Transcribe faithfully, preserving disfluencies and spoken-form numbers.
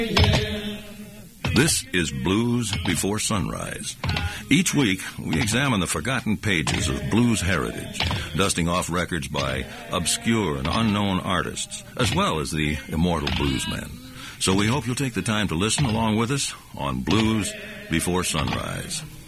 This is Blues Before Sunrise. Each week, we examine the forgotten pages of blues heritage, dusting off records by obscure and unknown artists, as well as the immortal bluesmen. So we hope you'll take the time to listen along with us on Blues Before Sunrise.